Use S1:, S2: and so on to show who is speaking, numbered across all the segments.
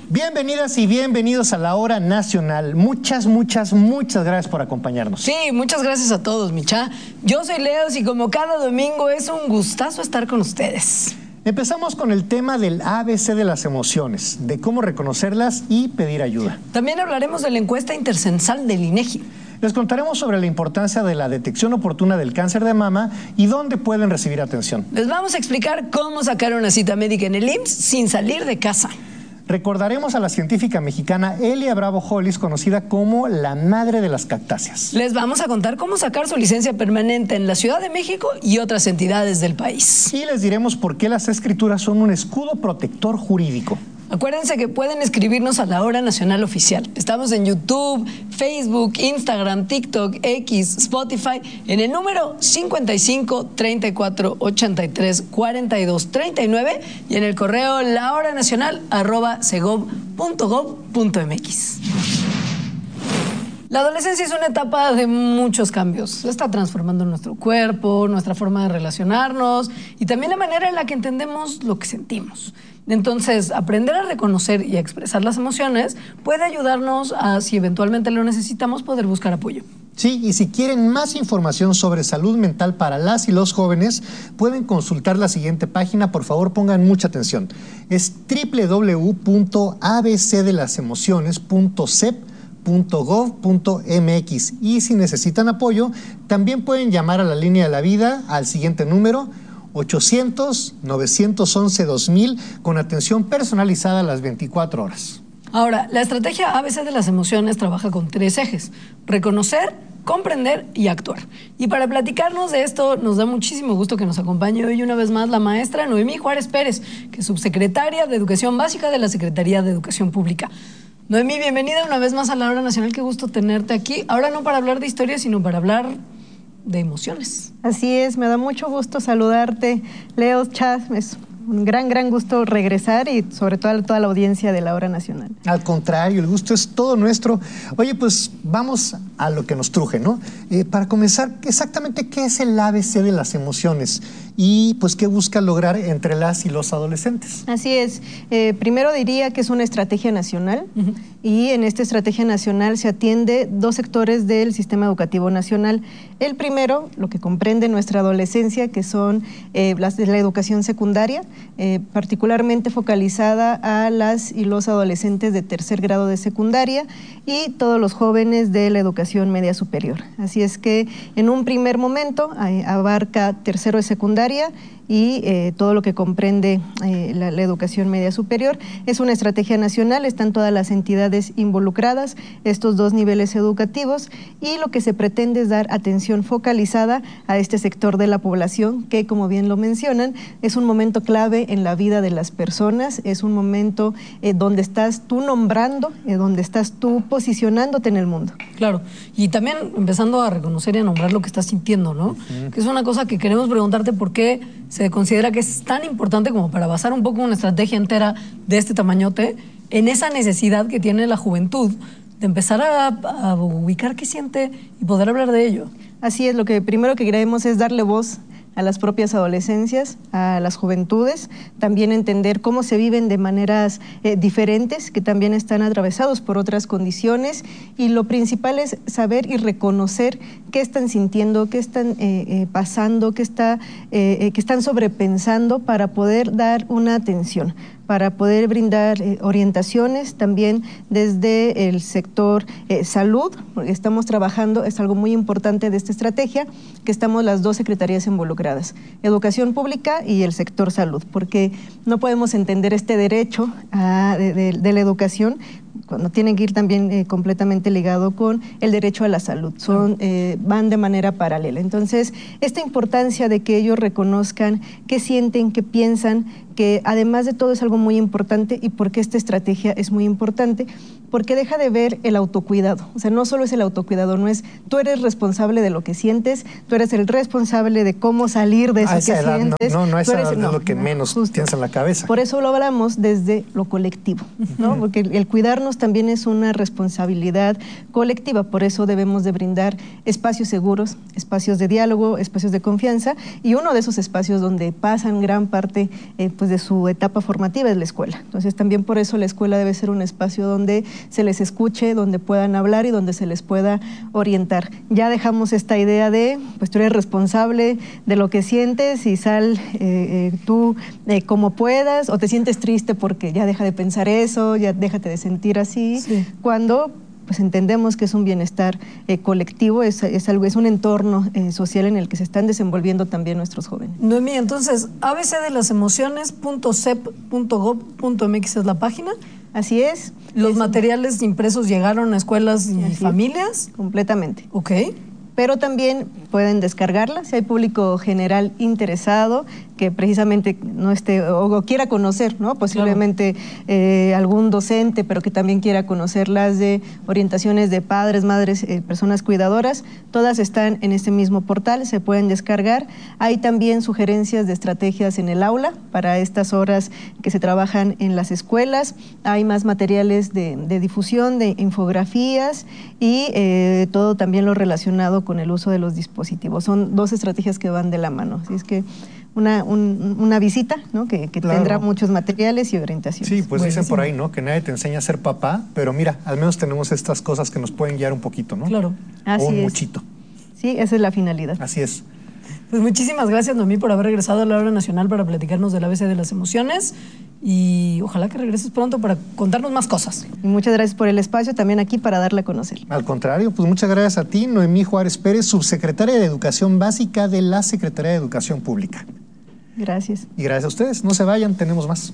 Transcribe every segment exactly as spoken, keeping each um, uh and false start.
S1: Bienvenidas y bienvenidos a la Hora Nacional. Muchas, muchas, muchas gracias por acompañarnos.
S2: Sí, muchas gracias a todos, Micha. Yo soy Leos y como cada domingo es un gustazo estar con ustedes.
S1: Empezamos con el tema del A B C de las emociones, de cómo reconocerlas y pedir ayuda.
S2: También hablaremos de la encuesta intercensal del INEGI.
S1: Les contaremos sobre la importancia de la detección oportuna del cáncer de mama y dónde pueden recibir atención.
S2: Les vamos a explicar cómo sacar una cita médica en el I M S S sin salir de casa.
S1: Recordaremos a la científica mexicana Elia Bravo Hollis, conocida como la madre de las cactáceas.
S2: Les vamos a contar cómo sacar su licencia permanente en la Ciudad de México y otras entidades del país.
S1: Y les diremos por qué las escrituras son un escudo protector jurídico.
S2: Acuérdense que pueden escribirnos a la Hora Nacional Oficial. Estamos en YouTube, Facebook, Instagram, TikTok, X, Spotify, en el número cincuenta y cinco, treinta y cuatro, ochenta y tres, cuarenta y dos, treinta y nueve y en el correo lahoranacional arroba segov punto gov punto mx. La adolescencia es una etapa de muchos cambios. Se está transformando nuestro cuerpo, nuestra forma de relacionarnos y también la manera en la que entendemos lo que sentimos. Entonces, aprender a reconocer y a expresar las emociones puede ayudarnos a, si eventualmente lo necesitamos, poder buscar apoyo.
S1: Sí, y si quieren más información sobre salud mental para las y los jóvenes, pueden consultar la siguiente página. Por favor, pongan mucha atención. Es doble u doble u doble u punto a b c de las emociones punto s e p punto gov punto m x. Y si necesitan apoyo, también pueden llamar a la línea de la vida al siguiente número, ochocientos, novecientos once, dos mil, con atención personalizada a las veinticuatro horas.
S2: Ahora, la estrategia A B C de las emociones trabaja con tres ejes: reconocer, comprender y actuar. Y para platicarnos de esto, nos da muchísimo gusto que nos acompañe hoy una vez más la maestra Noemí Juárez Pérez, que es subsecretaria de Educación Básica de la Secretaría de Educación Pública. Noemí, bienvenida una vez más a la Hora Nacional. Qué gusto tenerte aquí. Ahora no para hablar de historia, sino para hablar de emociones.
S3: Así es, me da mucho gusto saludarte, Leo, Chas, es un gran, gran gusto regresar y sobre todo a toda la audiencia de la Hora Nacional.
S1: Al contrario, el gusto es todo nuestro. Oye, pues vamos a lo que nos truje, ¿no? Eh, para comenzar, exactamente qué es el A B C de las emociones y pues qué busca lograr entre las y los adolescentes.
S3: Así es, eh, primero diría que es una estrategia nacional. Uh-huh. Y en esta estrategia nacional se atiende dos sectores del sistema educativo nacional. El primero, lo que comprende nuestra adolescencia, que son eh, las de la educación secundaria, eh, particularmente focalizada a las y los adolescentes de tercer grado de secundaria y todos los jóvenes de la educación media superior. Así es que en un primer momento eh, abarca tercero de secundaria y eh, todo lo que comprende eh, la, la educación media superior. Es una estrategia nacional, están todas las entidades involucradas, estos dos niveles educativos, y lo que se pretende es dar atención focalizada a este sector de la población que, como bien lo mencionan, es un momento clave en la vida de las personas, es un momento eh, donde estás tú nombrando, eh, donde estás tú posicionándote en el mundo.
S2: Claro, y también empezando a reconocer y a nombrar lo que estás sintiendo, ¿no? Uh-huh. Que es una cosa que queremos preguntarte por qué se considera que es tan importante como para basar un poco una estrategia entera de este tamañote en esa necesidad que tiene la juventud de empezar a, a ubicar qué siente y poder hablar de ello.
S3: Así es, lo que primero que queremos es darle voz a las propias adolescencias, a las juventudes, también entender cómo se viven de maneras eh, diferentes, que también están atravesados por otras condiciones, y lo principal es saber y reconocer qué están sintiendo, qué están eh, eh, pasando, qué, está, eh, eh, qué están sobrepensando para poder dar una atención, para poder brindar eh, orientaciones también desde el sector eh, salud, porque estamos trabajando, es algo muy importante de esta estrategia, que estamos las dos secretarías involucradas, Educación Pública y el sector salud, porque no podemos entender este derecho a, de, de, de la educación cuando tienen que ir también eh, completamente ligado con el derecho a la salud, son eh, van de manera paralela. Entonces, esta importancia de que ellos reconozcan qué sienten, qué piensan, que además de todo es algo muy importante y porque esta estrategia es muy importante, porque deja de ver el autocuidado. O sea, no solo es el autocuidado, no es tú eres responsable de lo que sientes, tú eres el responsable de cómo salir de eso
S1: a esa
S3: que
S1: edad,
S3: sientes.
S1: No, no, no a esa
S3: eres,
S1: edad
S3: no,
S1: es lo que
S3: no,
S1: menos
S3: justo.
S1: tienes en la cabeza.
S3: Por eso lo hablamos desde lo colectivo, ¿no? Uh-huh. Porque el, el cuidarnos también es una responsabilidad colectiva, por eso debemos de brindar espacios seguros, espacios de diálogo, espacios de confianza, y uno de esos espacios donde pasan gran parte eh, pues de su etapa formativa es la escuela. Entonces también por eso la escuela debe ser un espacio donde se les escuche, donde puedan hablar y donde se les pueda orientar. Ya dejamos esta idea de, pues tú eres responsable de lo que sientes y sal eh, eh, tú eh, como puedas, o te sientes triste porque ya deja de pensar eso, ya déjate de sentir así, sí. Cuando pues entendemos que es un bienestar eh, colectivo, es, es, algo, es un entorno eh, social en el que se están desenvolviendo también nuestros jóvenes.
S2: Noemí, entonces, a b c de las emociones punto c e p punto gob punto m x es la página.
S3: Así es.
S2: ¿Los
S3: es,
S2: materiales impresos llegaron a escuelas y
S3: así,
S2: familias?
S3: Completamente.
S2: Ok.
S3: Pero también pueden descargarla si hay público general interesado que precisamente no esté o, o quiera conocer, ¿no? Posiblemente claro. eh, algún docente, pero que también quiera conocer las de orientaciones de padres, madres, eh, personas cuidadoras. Todas están en este mismo portal, se pueden descargar. Hay también sugerencias de estrategias en el aula para estas horas que se trabajan en las escuelas. Hay más materiales de, de difusión, de infografías y eh, todo también lo relacionado con el uso de los dispositivos. Son dos estrategias que van de la mano. Así es que Una, un, una visita, ¿no? que, que claro. tendrá muchos materiales y orientaciones.
S1: Sí, pues
S3: Buenísimo.
S1: Dicen por ahí, ¿no? Que nadie te enseña a ser papá, pero mira, al menos tenemos estas cosas que nos pueden guiar un poquito, ¿no?
S2: Claro.
S3: Así
S1: o un
S3: es.
S1: muchito.
S3: Sí, esa es la finalidad.
S1: Así es.
S2: Pues muchísimas gracias, Noemí, por haber regresado a la Hora Nacional para platicarnos del A B C de las emociones y ojalá que regreses pronto para contarnos más cosas.
S3: Y muchas gracias por el espacio también aquí para darle a conocer.
S1: Al contrario, pues muchas gracias a ti, Noemí Juárez Pérez, subsecretaria de Educación Básica de la Secretaría de Educación Pública.
S3: Gracias.
S1: Y gracias a ustedes. No se vayan, tenemos más.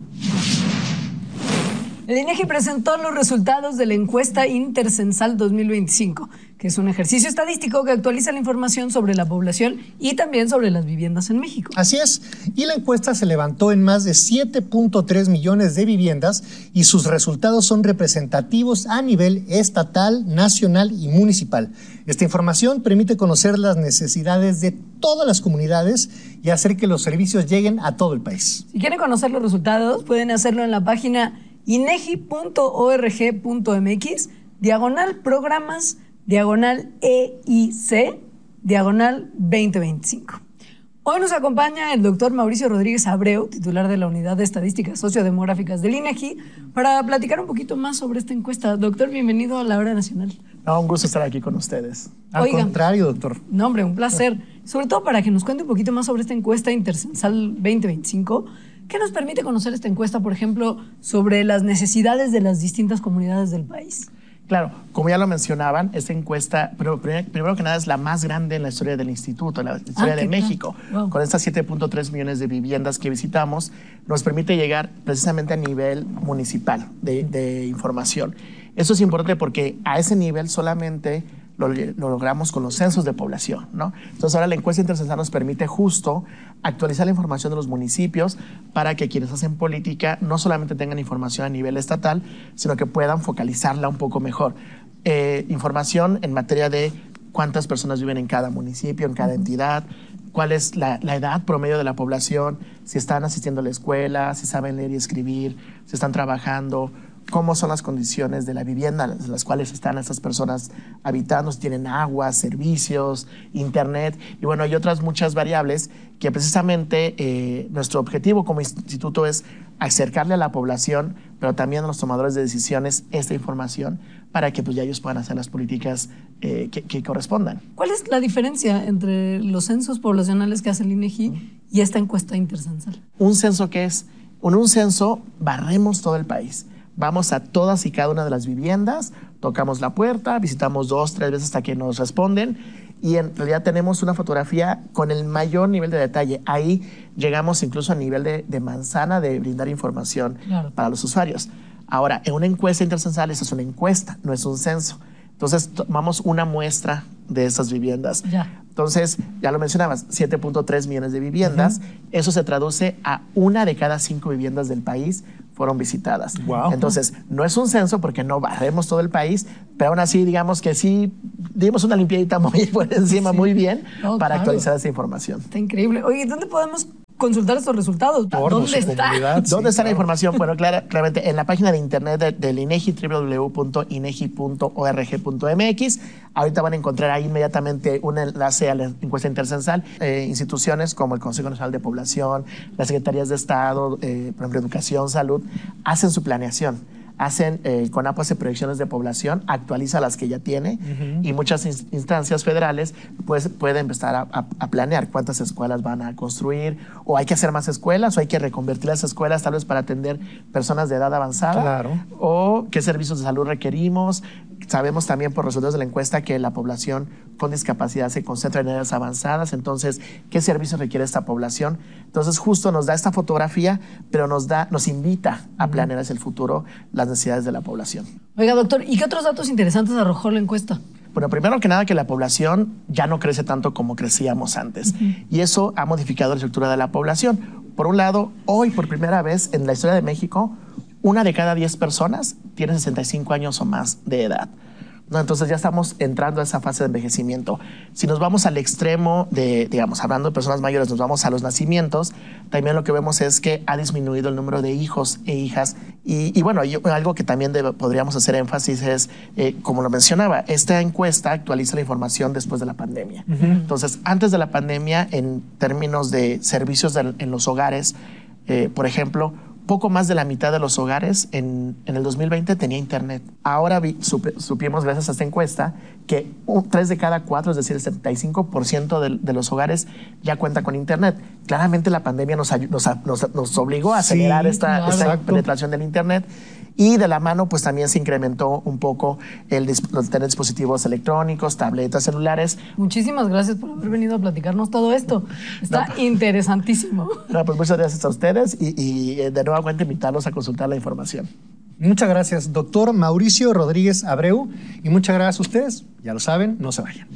S2: El INEGI presentó los resultados de la encuesta intercensal dos mil veinticinco, que es un ejercicio estadístico que actualiza la información sobre la población y también sobre las viviendas en México.
S1: Así es, y la encuesta se levantó en más de siete punto tres millones de viviendas y sus resultados son representativos a nivel estatal, nacional y municipal. Esta información permite conocer las necesidades de todas las comunidades y hacer que los servicios lleguen a todo el país.
S2: Si quieren conocer los resultados, pueden hacerlo en la página inegi punto org punto m x, diagonal programas, diagonal E I C, diagonal veinte veinticinco. Hoy nos acompaña el doctor Mauricio Rodríguez Abreu, titular de la Unidad de Estadísticas Sociodemográficas del INEGI, para platicar un poquito más sobre esta encuesta. Doctor, bienvenido a la Hora Nacional.
S4: No, un gusto estar aquí con ustedes.
S1: Al Oiga, contrario, doctor.
S2: No, hombre, un placer. Sobre todo para que nos cuente un poquito más sobre esta encuesta intercensal veinte veinticinco. ¿Qué nos permite conocer esta encuesta, por ejemplo, sobre las necesidades de las distintas comunidades del país?
S4: Claro, como ya lo mencionaban, esta encuesta, pero primero, primero que nada, es la más grande en la historia del instituto, en la historia ah, de México. Wow. Con estas siete punto tres millones de viviendas que visitamos, nos permite llegar precisamente a nivel municipal de, de información. Eso es importante porque a ese nivel solamente lo, lo logramos con los censos de población, ¿no? Entonces ahora la encuesta intercensal nos permite justo actualizar la información de los municipios para que quienes hacen política no solamente tengan información a nivel estatal, sino que puedan focalizarla un poco mejor. Eh, información en materia de cuántas personas viven en cada municipio, en cada entidad, cuál es la, la edad promedio de la población, si están asistiendo a la escuela, si saben leer y escribir, si están trabajando, cómo son las condiciones de la vivienda en las cuales están estas personas habitando, si tienen agua, servicios, internet, y bueno, hay otras muchas variables que precisamente eh, nuestro objetivo como instituto es acercarle a la población, pero también a los tomadores de decisiones esta información para que pues, ya ellos puedan hacer las políticas eh, que, que correspondan.
S2: ¿Cuál es la diferencia entre los censos poblacionales que hace el INEGI y esta encuesta intercensal?
S4: ¿Un censo qué es? En un censo barremos todo el país. Vamos a todas y cada una de las viviendas, tocamos la puerta, visitamos dos, tres veces hasta que nos responden y en realidad tenemos una fotografía con el mayor nivel de detalle. Ahí llegamos incluso a nivel de, de manzana de brindar información claro. para los usuarios. Ahora, en una encuesta intercensal, esa es una encuesta, no es un censo. Entonces, tomamos una muestra de esas viviendas.
S2: Ya.
S4: Entonces, ya lo mencionabas, siete punto tres millones de viviendas. Uh-huh. Eso se traduce a una de cada cinco viviendas del país fueron visitadas.
S1: Wow.
S4: Entonces, no es un censo porque no barremos todo el país, pero aún así, digamos que sí, dimos una limpiadita muy por encima, sí. muy bien, oh, para claro. actualizar esa información.
S2: Está increíble. Oye, ¿dónde podemos consultar estos resultados?
S1: Por
S2: ¿Dónde está?
S4: ¿Dónde sí, está claro. la información? Bueno, clara, claramente en la página de internet de, del INEGI, doble u doble u doble u punto inegi punto org punto m x. Ahorita van a encontrar ahí inmediatamente un enlace a la encuesta intercensal. Eh, instituciones como el Consejo Nacional de Población, las Secretarías de Estado, eh, por ejemplo, Educación, Salud, hacen su planeación. Hacen, eh, CONAPO hace proyecciones de población, actualiza las que ya tiene uh-huh. y muchas instancias federales pues, pueden empezar a, a, a planear cuántas escuelas van a construir, o hay que hacer más escuelas, o hay que reconvertir las escuelas tal vez para atender personas de edad avanzada,
S1: claro.
S4: o qué servicios de salud requerimos. Sabemos también por resultados de la encuesta que la población con discapacidad se concentra en edades avanzadas, entonces, ¿qué servicios requiere esta población? Entonces, justo nos da esta fotografía, pero nos, da, nos invita a planear hacia el futuro las necesidades de la población.
S2: Oiga, doctor, ¿y qué otros datos interesantes arrojó la encuesta?
S4: Bueno, primero que nada que la población ya no crece tanto como crecíamos antes, uh-huh. y eso ha modificado la estructura de la población. Por un lado, hoy por primera vez en la historia de México, una de cada diez personas tiene sesenta y cinco años o más de edad. ¿No? Entonces ya estamos entrando a esa fase de envejecimiento. Si nos vamos al extremo de, digamos, hablando de personas mayores, nos vamos a los nacimientos, también lo que vemos es que ha disminuido el número de hijos e hijas. Y, y bueno, yo, algo que también debe, podríamos hacer énfasis es, eh, como lo mencionaba, esta encuesta actualiza la información después de la pandemia. Uh-huh. Entonces, antes de la pandemia, en términos de servicios de, en los hogares, eh, por ejemplo, poco más de la mitad de los hogares en, en el dos mil veinte tenía internet. Ahora vi, supe, supimos, gracias a esta encuesta, que un, tres de cada cuatro, es decir, el setenta y cinco por ciento de, de los hogares ya cuenta con internet. Claramente la pandemia nos, nos, nos, nos obligó a acelerar sí, esta, claro, esta penetración del internet. Y de la mano, pues también se incrementó un poco el, el tener dispositivos electrónicos, tabletas, celulares.
S2: Muchísimas gracias por haber venido a platicarnos todo esto. Está no, interesantísimo.
S4: No, pues muchas gracias a ustedes y, y de nuevamente invitarlos a consultar la información.
S1: Muchas gracias, doctor Mauricio Rodríguez Abreu. Y muchas gracias a ustedes. Ya lo saben, no se vayan.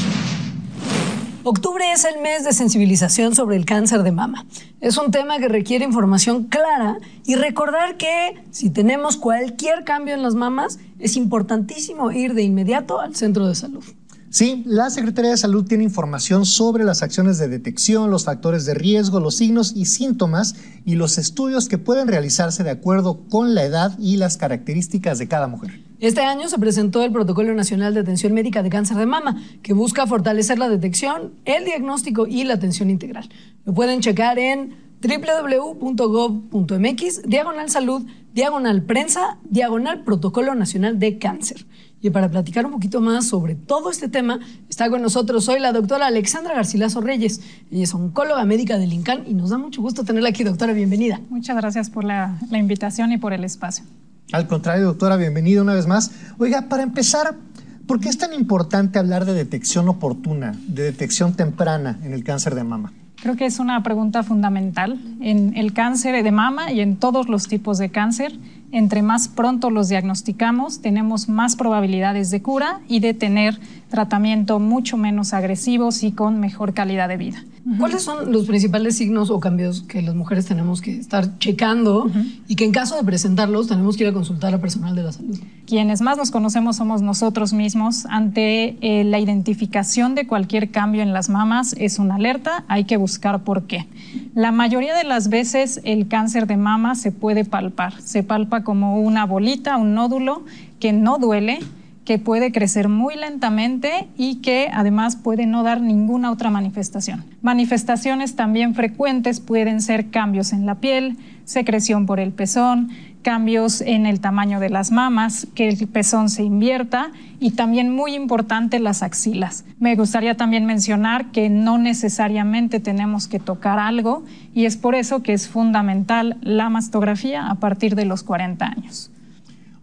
S2: Octubre es el mes de sensibilización sobre el cáncer de mama. Es un tema que requiere información clara y recordar que si tenemos cualquier cambio en las mamas, es importantísimo ir de inmediato al centro de salud.
S1: Sí, la Secretaría de Salud tiene información sobre las acciones de detección, los factores de riesgo, los signos y síntomas y los estudios que pueden realizarse de acuerdo con la edad y las características de cada mujer.
S2: Este año se presentó el Protocolo Nacional de Atención Médica de Cáncer de Mama, que busca fortalecer la detección, el diagnóstico y la atención integral. Lo pueden checar en doble u doble u doble u punto gob punto m x, diagonal salud, diagonal prensa, diagonal Protocolo Nacional de Cáncer. Y para platicar un poquito más sobre todo este tema, está con nosotros hoy la doctora Alexandra Garcilaso Reyes. Ella es oncóloga médica del INCAN y nos da mucho gusto tenerla aquí, doctora. Bienvenida.
S5: Muchas gracias por la, la invitación y por el espacio.
S1: Al contrario, doctora, bienvenida una vez más. Oiga, para empezar, ¿por qué es tan importante hablar de detección oportuna, de detección temprana en el cáncer de mama?
S5: Creo que es una pregunta fundamental. En el cáncer de mama y en todos los tipos de cáncer, entre más pronto los diagnosticamos, tenemos más probabilidades de cura y de tener tratamiento mucho menos agresivos y con mejor calidad de vida.
S2: ¿Cuáles son los principales signos o cambios que las mujeres tenemos que estar checando uh-huh. y que en caso de presentarlos tenemos que ir a consultar a personal de la salud?
S5: Quienes más nos conocemos somos nosotros mismos. Ante eh, la identificación de cualquier cambio en las mamas es una alerta, hay que buscar por qué. La mayoría de las veces el cáncer de mama se puede palpar, se palpa como una bolita, un nódulo que no duele, que puede crecer muy lentamente y que además puede no dar ninguna otra manifestación. Manifestaciones también frecuentes pueden ser cambios en la piel, secreción por el pezón, cambios en el tamaño de las mamas, que el pezón se invierta y también muy importante las axilas. Me gustaría también mencionar que no necesariamente tenemos que tocar algo y es por eso que es fundamental la mastografía a partir de los cuarenta años.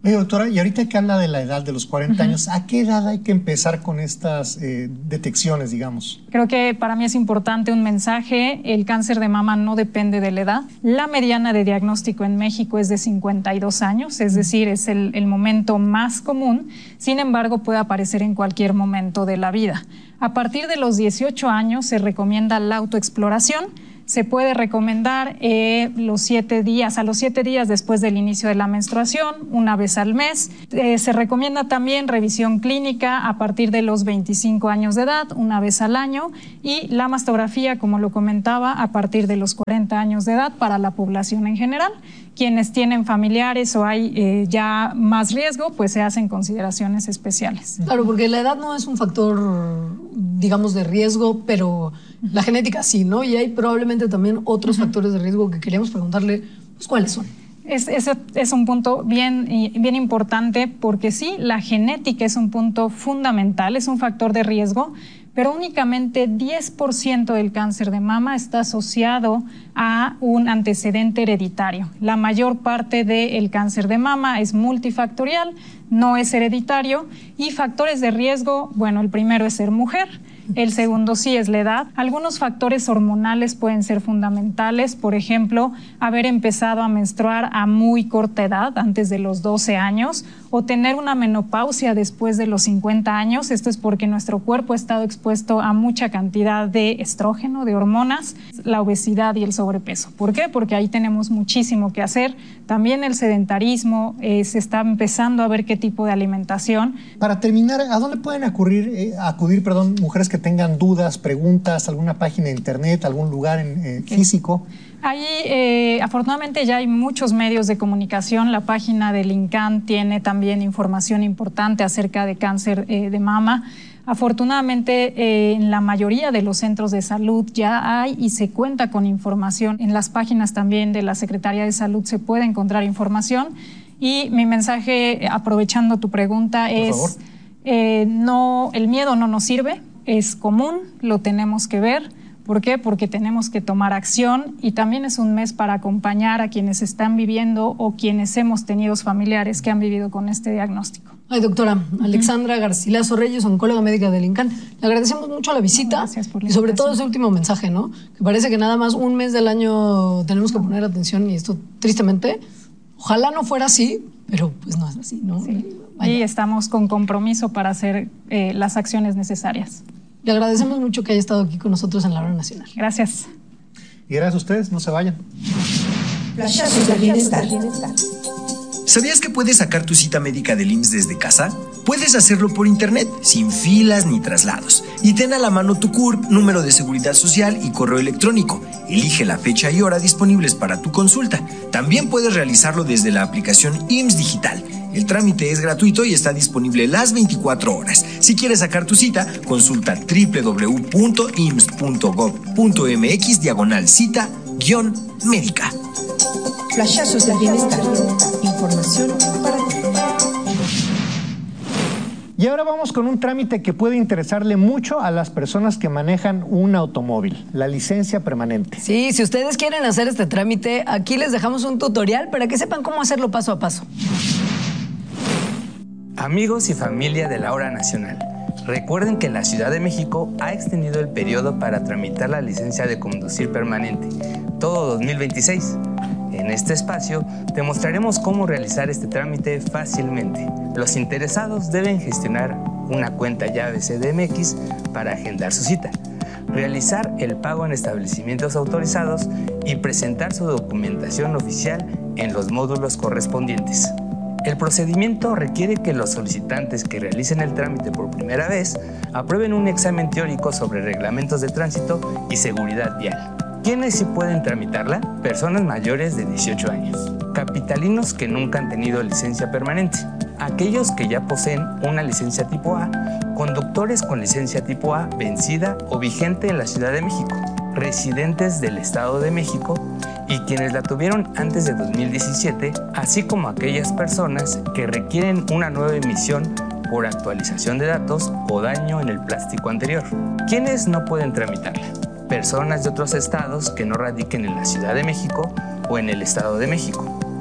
S1: Oye, doctora, y ahorita que habla de la edad de los cuarenta uh-huh. años, ¿a qué edad hay que empezar con estas eh, detecciones, digamos?
S5: Creo que para mí es importante un mensaje. El cáncer de mama no depende de la edad. La mediana de diagnóstico en México es de cincuenta y dos años, es decir, es el, el momento más común. Sin embargo, puede aparecer en cualquier momento de la vida. A partir de los dieciocho años se recomienda la autoexploración. Se puede recomendar eh, los siete días, a los siete días después del inicio de la menstruación, una vez al mes. Eh, se recomienda también revisión clínica a partir de los veinticinco años de edad, una vez al año, y la mastografía, como lo comentaba, a partir de los cuarenta años de edad para la población en general. Quienes tienen familiares o hay eh, ya más riesgo, pues se hacen consideraciones especiales.
S2: Claro, porque la edad no es un factor, digamos, de riesgo, pero la genética sí, ¿no? Y hay probablemente también otros uh-huh. factores de riesgo que queríamos preguntarle, pues, ¿cuáles son?
S5: Es, es, es un punto bien, bien importante porque sí, la genética es un punto fundamental, es un factor de riesgo, pero únicamente diez por ciento del cáncer de mama está asociado a un antecedente hereditario. La mayor parte del cáncer de mama es multifactorial, no es hereditario, y factores de riesgo, bueno, el primero es ser mujer, el segundo sí es la edad. Algunos factores hormonales pueden ser fundamentales, por ejemplo, haber empezado a menstruar a muy corta edad, antes de los doce años, o tener una menopausia después de los cincuenta años. Esto es porque nuestro cuerpo ha estado expuesto a mucha cantidad de estrógeno, de hormonas, la obesidad y el sobrepeso. ¿Por qué? Porque ahí tenemos muchísimo que hacer. También el sedentarismo, eh, se está empezando a ver qué tipo de alimentación.
S1: Para terminar, ¿a dónde pueden acudir, eh, acudir perdón, mujeres que tengan dudas, preguntas, alguna página de internet, algún lugar en, eh, okay. físico?
S5: Ahí, eh, afortunadamente, ya hay muchos medios de comunicación. La página del INCAN tiene también información importante acerca de cáncer eh, de mama. Afortunadamente, eh, en la mayoría de los centros de salud ya hay y se cuenta con información. En las páginas también de la Secretaría de Salud se puede encontrar información. Y mi mensaje, aprovechando tu pregunta, Por es eh, no, el miedo no nos sirve, es común, lo tenemos que ver. ¿Por qué? Porque tenemos que tomar acción, y también es un mes para acompañar a quienes están viviendo o quienes hemos tenido familiares que han vivido con este diagnóstico.
S2: Ay, doctora Alexandra Garcilaso Reyes, oncóloga médica del INCAN, le agradecemos mucho la visita.
S5: Gracias por la
S2: y sobre todo ese último mensaje, ¿no? Que parece que nada más un mes del año tenemos que poner atención, y esto, tristemente, ojalá no fuera así, pero pues no es así, ¿no?
S5: Sí. Y estamos con compromiso para hacer eh, las acciones necesarias.
S2: Le agradecemos mucho que haya estado aquí con nosotros en la Hora Nacional.
S5: Gracias.
S1: Y gracias a ustedes, no se vayan.
S6: Flashazos del bienestar.
S7: ¿Sabías que puedes sacar tu cita médica del I M S S desde casa? Puedes hacerlo por internet, sin filas ni traslados. Y ten a la mano tu C U R P, número de seguridad social y correo electrónico. Elige la fecha y hora disponibles para tu consulta. También puedes realizarlo desde la aplicación I M S S Digital. El trámite es gratuito y está disponible las veinticuatro horas. Si quieres sacar tu cita, consulta doble u doble u doble u punto i m s s punto gov punto m x diagonal cita guión médica.
S6: Flashazos del bienestar. Información para ti.
S1: Y ahora vamos con un trámite que puede interesarle mucho a las personas que manejan un automóvil, la licencia permanente.
S2: Sí, si ustedes quieren hacer este trámite, aquí les dejamos un tutorial para que sepan cómo hacerlo paso a paso.
S8: Amigos y familia de la Hora Nacional, recuerden que la Ciudad de México ha extendido el periodo para tramitar la licencia de conducir permanente, todo dos mil veintiséis. En este espacio te mostraremos cómo realizar este trámite fácilmente. Los interesados deben gestionar una cuenta llave C D M X para agendar su cita, realizar el pago en establecimientos autorizados y presentar su documentación oficial en los módulos correspondientes. El procedimiento requiere que los solicitantes que realicen el trámite por primera vez aprueben un examen teórico sobre reglamentos de tránsito y seguridad vial. ¿Quiénes sí pueden tramitarla? Personas mayores de dieciocho años, capitalinos que nunca han tenido licencia permanente, aquellos que ya poseen una licencia tipo A, conductores con licencia tipo A vencida o vigente en la Ciudad de México, residentes del Estado de México y quienes la tuvieron antes de dos mil diecisiete, así como aquellas personas que requieren una nueva emisión por actualización de datos o daño en el plástico anterior. ¿Quiénes no pueden tramitarla? Personas de otros estados que no radiquen en la Ciudad de México o en el Estado de México,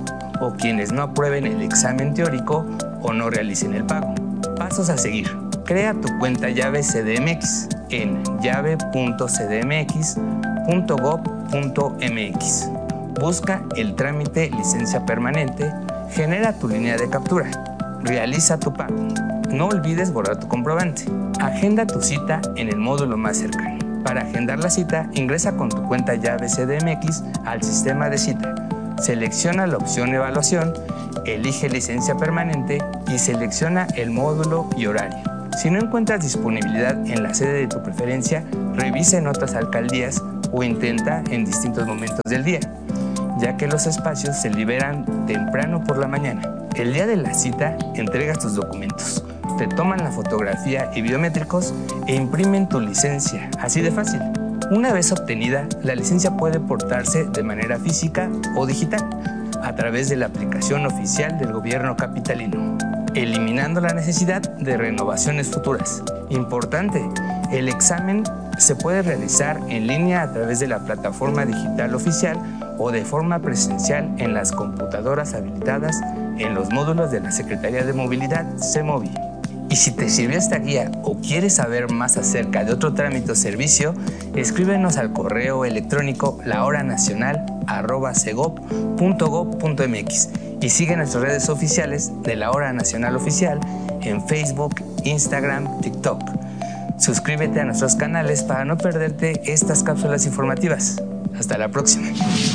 S8: o quienes no aprueben el examen teórico o no realicen el pago. Pasos a seguir. Crea tu cuenta llave C D M X en llave punto c d m x punto gob punto m x. Busca el trámite licencia permanente, genera tu línea de captura, realiza tu pago. No olvides borrar tu comprobante. Agenda tu cita en el módulo más cercano. Para agendar la cita, ingresa con tu cuenta llave C D M X al sistema de cita. Selecciona la opción evaluación, elige licencia permanente y selecciona el módulo y horario. Si no encuentras disponibilidad en la sede de tu preferencia, revisa en otras alcaldías o intenta en distintos momentos del día, ya que los espacios se liberan temprano por la mañana. El día de la cita, entregas tus documentos, te toman la fotografía y biométricos e imprimen tu licencia, así de fácil. Una vez obtenida, la licencia puede portarse de manera física o digital a través de la aplicación oficial del gobierno capitalino, eliminando la necesidad de renovaciones futuras. Importante, el examen se puede realizar en línea a través de la plataforma digital oficial o de forma presencial en las computadoras habilitadas en los módulos de la Secretaría de Movilidad, CEMOVI. Y si te sirvió esta guía o quieres saber más acerca de otro trámite o servicio, escríbenos al correo electrónico lahoranacional arroba cegob punto gob punto m x y sigue nuestras redes oficiales de La Hora Nacional Oficial en Facebook, Instagram, TikTok. Suscríbete a nuestros canales para no perderte estas cápsulas informativas. Hasta la próxima.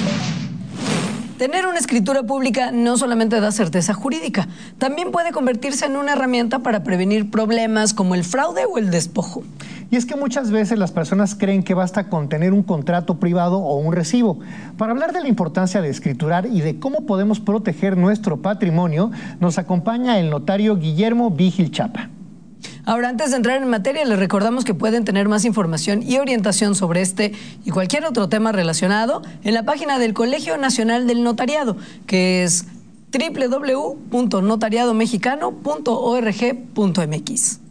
S2: Tener una escritura pública no solamente da certeza jurídica, también puede convertirse en una herramienta para prevenir problemas como el fraude o el despojo.
S1: Y es que muchas veces las personas creen que basta con tener un contrato privado o un recibo. Para hablar de la importancia de escriturar y de cómo podemos proteger nuestro patrimonio, nos acompaña el notario Guillermo Vigil Chapa.
S2: Ahora, antes de entrar en materia, les recordamos que pueden tener más información y orientación sobre este y cualquier otro tema relacionado en la página del Colegio Nacional del Notariado, que es doble u doble u doble u punto notariado mexicano punto org punto m x.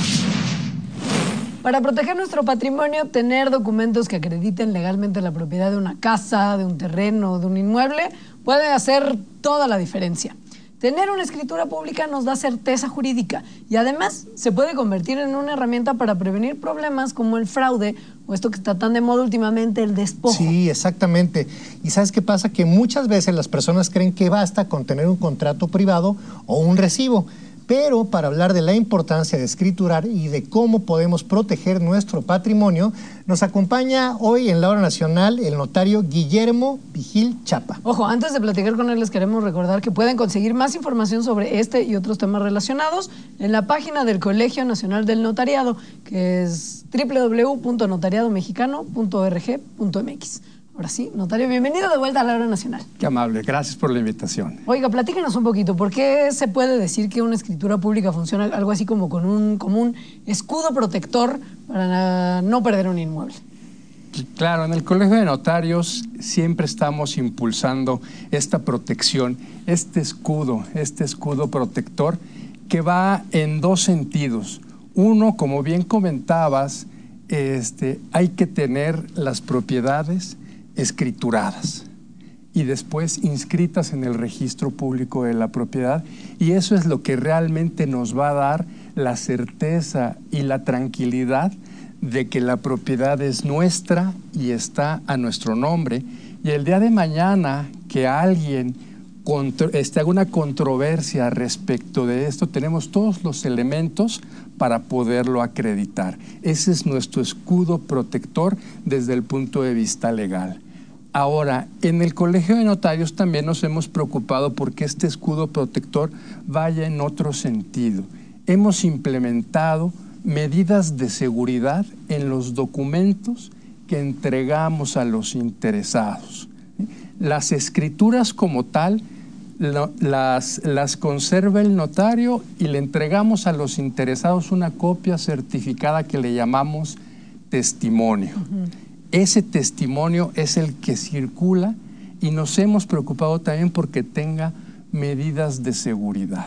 S2: Para proteger nuestro patrimonio, tener documentos que acrediten legalmente la propiedad de una casa, de un terreno, de un inmueble, puede hacer toda la diferencia. Tener una escritura pública nos da certeza jurídica y además se puede convertir en una herramienta para prevenir problemas como el fraude o esto que está tan de moda últimamente, el despojo.
S1: Sí, exactamente. ¿Y sabes qué pasa? Que muchas veces las personas creen que basta con tener un contrato privado o un recibo. Pero para hablar de la importancia de escriturar y de cómo podemos proteger nuestro patrimonio, nos acompaña hoy en La Hora Nacional el notario Guillermo Vigil Chapa.
S2: Ojo, antes de platicar con él les queremos recordar que pueden conseguir más información sobre este y otros temas relacionados en la página del Colegio Nacional del Notariado, que es doble u doble u doble u punto notariado mexicano punto org punto m x. Ahora sí, notario, bienvenido de vuelta a La Hora Nacional.
S9: Qué amable, gracias por la invitación.
S2: Oiga, platíquenos un poquito, ¿por qué se puede decir que una escritura pública funciona algo así como con un, como un escudo protector para no perder un inmueble?
S9: Claro, en el Colegio de Notarios siempre estamos impulsando esta protección, este escudo, este escudo protector que va en dos sentidos. Uno, como bien comentabas, este, hay que tener las propiedades escrituradas y después inscritas en el registro público de la propiedad, y eso es lo que realmente nos va a dar la certeza y la tranquilidad de que la propiedad es nuestra y está a nuestro nombre, y el día de mañana que alguien este, haga una controversia respecto de esto, tenemos todos los elementos para poderlo acreditar. Ese es nuestro escudo protector desde el punto de vista legal. Ahora, en el Colegio de Notarios también nos hemos preocupado porque este escudo protector vaya en otro sentido. Hemos implementado medidas de seguridad en los documentos que entregamos a los interesados. Las escrituras como tal lo, las, las conserva el notario y le entregamos a los interesados una copia certificada que le llamamos testimonio. Uh-huh. Ese testimonio es el que circula y nos hemos preocupado también porque tenga medidas de seguridad,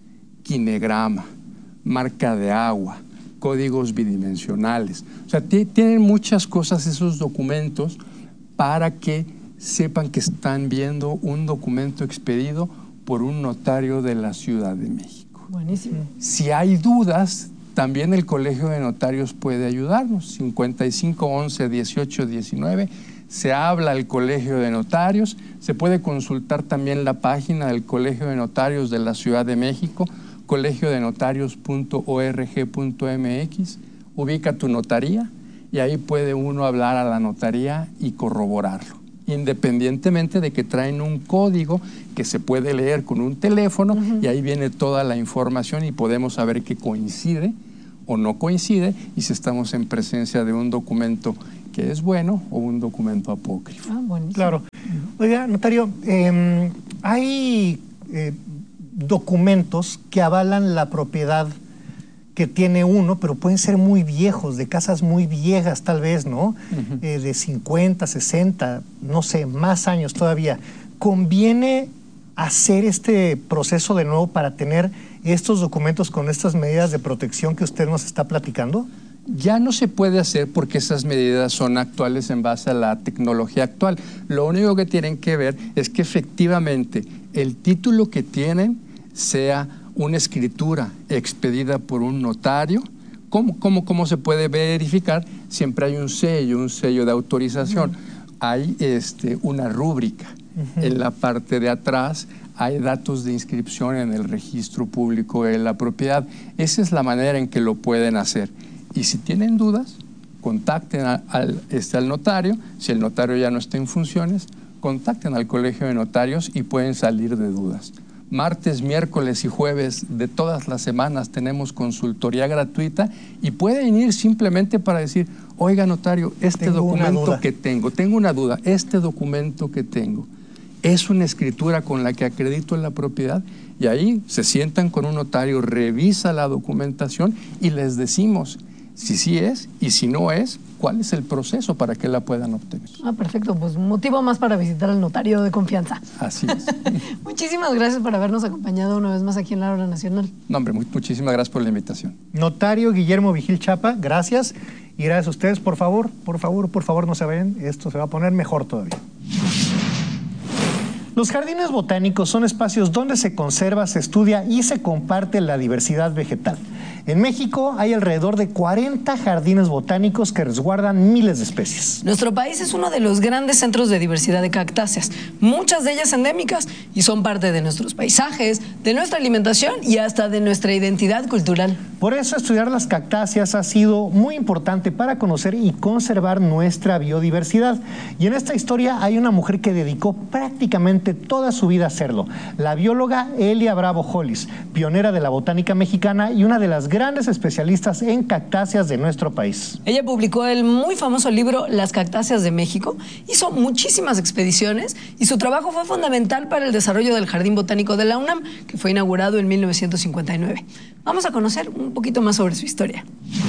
S9: quinegrama, marca de agua, códigos bidimensionales. O sea, tienen muchas cosas esos documentos para que sepan que están viendo un documento expedido por un notario de la Ciudad de México.
S2: Buenísimo.
S9: Si hay dudas, también el Colegio de Notarios puede ayudarnos. cincuenta y cinco, once, dieciocho, diecinueve. Se habla al Colegio de Notarios. Se puede consultar también la página del Colegio de Notarios de la Ciudad de México, colegio de notarios punto org punto m x. Ubica tu notaría y ahí puede uno hablar a la notaría y corroborarlo, independientemente de que traen un código que se puede leer con un teléfono. Uh-huh. Y ahí viene toda la información y podemos saber que coincide o no coincide y si estamos en presencia de un documento que es bueno o un documento apócrifo.
S2: Ah, buenísimo.
S1: Claro. Oiga, notario, eh, hay eh, documentos que avalan la propiedad que tiene uno, pero pueden ser muy viejos, de casas muy viejas tal vez, ¿no? Uh-huh. Eh, de cincuenta, sesenta, no sé, más años todavía. ¿Conviene hacer este proceso de nuevo para tener estos documentos con estas medidas de protección que usted nos está platicando?
S9: Ya no se puede hacer porque esas medidas son actuales en base a la tecnología actual. Lo único que tienen que ver es que efectivamente el título que tienen sea una escritura expedida por un notario. ¿Cómo, cómo, cómo se puede verificar? Siempre hay un sello, un sello de autorización. Uh-huh. Hay este, una rúbrica. Uh-huh. En la parte de atrás hay datos de inscripción en el registro público de la propiedad. Esa es la manera en que lo pueden hacer. Y si tienen dudas, contacten a, al, este, al notario. Si el notario ya no está en funciones, contacten al Colegio de Notarios y pueden salir de dudas. Martes, miércoles y jueves de todas las semanas tenemos consultoría gratuita y pueden ir simplemente para decir, oiga notario, este tengo documento que tengo, tengo una duda, este documento que tengo, ¿es una escritura con la que acredito en la propiedad? Y ahí se sientan con un notario, revisa la documentación y les decimos si sí es y si no es, cuál es el proceso para que la puedan obtener.
S2: Ah, perfecto. Pues un motivo más para visitar al notario de confianza.
S9: Así es.
S2: Muchísimas gracias por habernos acompañado una vez más aquí en La Hora Nacional.
S9: No, hombre, muy, muchísimas gracias por la invitación.
S1: Notario Guillermo Vigil Chapa, gracias. Y gracias a ustedes, por favor, por favor, por favor, no se vayan. Esto se va a poner mejor todavía. Los jardines botánicos son espacios donde se conserva, se estudia y se comparte la diversidad vegetal. En México hay alrededor de cuarenta jardines botánicos que resguardan miles de especies.
S2: Nuestro país es uno de los grandes centros de diversidad de cactáceas, muchas de ellas endémicas, y son parte de nuestros paisajes, de nuestra alimentación y hasta de nuestra identidad cultural.
S1: Por eso estudiar las cactáceas ha sido muy importante para conocer y conservar nuestra biodiversidad. Y en esta historia hay una mujer que dedicó prácticamente toda su vida a hacerlo, la bióloga Elia Bravo Hollis, pionera de la botánica mexicana y una de las grandes especialistas en cactáceas de nuestro país.
S2: Ella publicó el muy famoso libro Las cactáceas de México, hizo muchísimas expediciones y su trabajo fue fundamental para el desarrollo del Jardín Botánico de la UNAM, que fue inaugurado en mil novecientos cincuenta y nueve. Vamos a conocer un poquito más sobre su historia.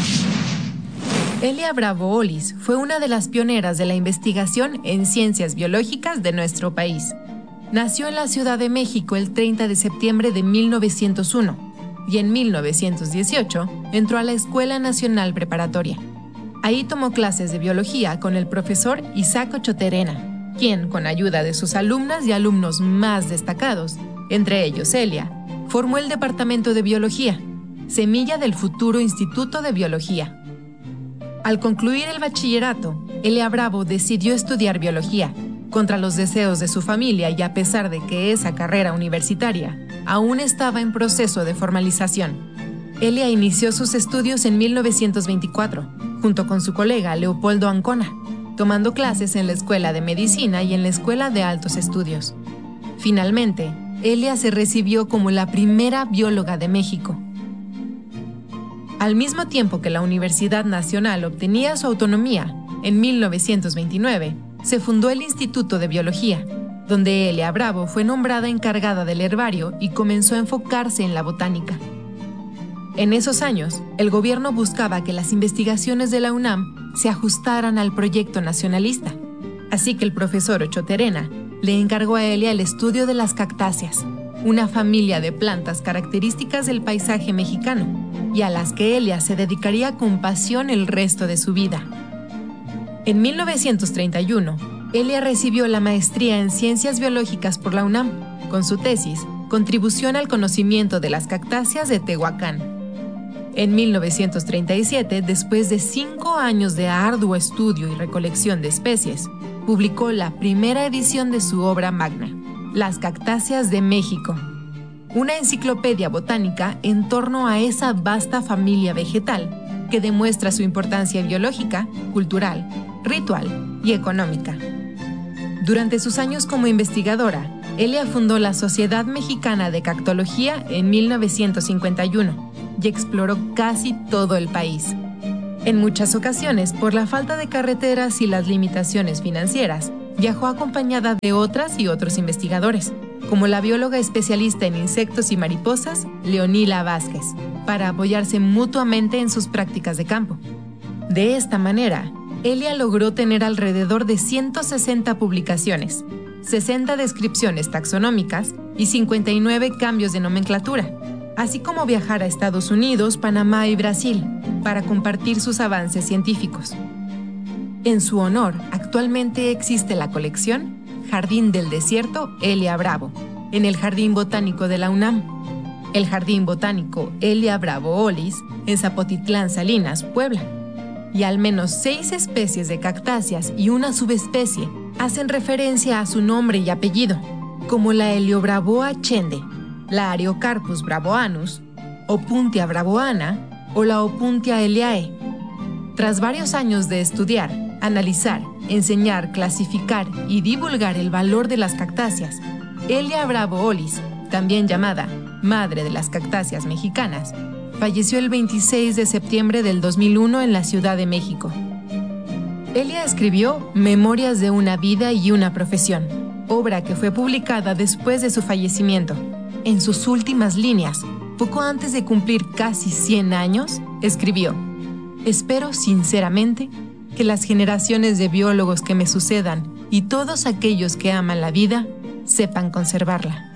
S10: Elia Bravo Hollis fue una de las pioneras de la investigación en ciencias biológicas de nuestro país. Nació en la Ciudad de México el treinta de septiembre de mil novecientos uno y en mil novecientos dieciocho entró a la Escuela Nacional Preparatoria. Ahí tomó clases de biología con el profesor Isaac Ochoterena, quien, con ayuda de sus alumnas y alumnos más destacados, entre ellos Elia, formó el Departamento de Biología, semilla del futuro Instituto de Biología. Al concluir el bachillerato, Elia Bravo decidió estudiar biología, contra los deseos de su familia y a pesar de que esa carrera universitaria aún estaba en proceso de formalización. Elia inició sus estudios en mil novecientos veinticuatro, junto con su colega Leopoldo Ancona, tomando clases en la Escuela de Medicina y en la Escuela de Altos Estudios. Finalmente, Elia se recibió como la primera bióloga de México. Al mismo tiempo que la Universidad Nacional obtenía su autonomía, en mil novecientos veintinueve, se fundó el Instituto de Biología, donde Elia Bravo fue nombrada encargada del herbario y comenzó a enfocarse en la botánica. En esos años, el gobierno buscaba que las investigaciones de la UNAM se ajustaran al proyecto nacionalista, así que el profesor Ochoterena le encargó a Elia el estudio de las cactáceas, una familia de plantas características del paisaje mexicano, y a las que Elia se dedicaría con pasión el resto de su vida. En mil novecientos treinta y uno, Elia recibió la maestría en Ciencias Biológicas por la UNAM, con su tesis Contribución al conocimiento de las cactáceas de Tehuacán. En mil novecientos treinta y siete, después de cinco años de arduo estudio y recolección de especies, publicó la primera edición de su obra magna, Las Cactáceas de México, una enciclopedia botánica en torno a esa vasta familia vegetal que demuestra su importancia biológica, cultural, ritual y económica. Durante sus años como investigadora, Elia fundó la Sociedad Mexicana de Cactología en mil novecientos cincuenta y uno y exploró casi todo el país. En muchas ocasiones, por la falta de carreteras y las limitaciones financieras, viajó acompañada de otras y otros investigadores, como la bióloga especialista en insectos y mariposas, Leonila Vázquez, para apoyarse mutuamente en sus prácticas de campo. De esta manera, Elia logró tener alrededor de ciento sesenta publicaciones, sesenta descripciones taxonómicas y cincuenta y nueve cambios de nomenclatura, así como viajar a Estados Unidos, Panamá y Brasil para compartir sus avances científicos. En su honor, actualmente existe la colección Jardín del Desierto Elia Bravo, en el Jardín Botánico de la UNAM, el Jardín Botánico Elia Bravo Olis, en Zapotitlán, Salinas, Puebla, y al menos seis especies de cactáceas y una subespecie hacen referencia a su nombre y apellido, como la Heliobravoa chende, la Ariocarpus bravoanus, Opuntia bravoana o la Opuntia eliae. Tras varios años de estudiar, analizar, enseñar, clasificar y divulgar el valor de las cactáceas, Elia Bravo Olis, también llamada Madre de las Cactáceas Mexicanas, falleció el veintiséis de septiembre del dos mil uno en la Ciudad de México. Elia escribió Memorias de una vida y una profesión, obra que fue publicada después de su fallecimiento. En sus últimas líneas, poco antes de cumplir casi cien años, escribió: espero sinceramente que las generaciones de biólogos que me sucedan y todos aquellos que aman la vida sepan conservarla.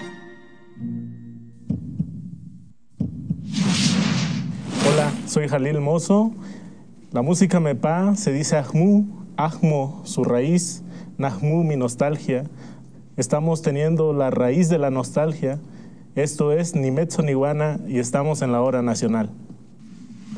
S11: Hola, soy Jalil Mozo. La música mepa se dice Ajmu, Ajmo, su raíz, Najmu, mi nostalgia. Estamos teniendo la raíz de la nostalgia. Esto es Nimetzo Niwana y estamos en la hora nacional.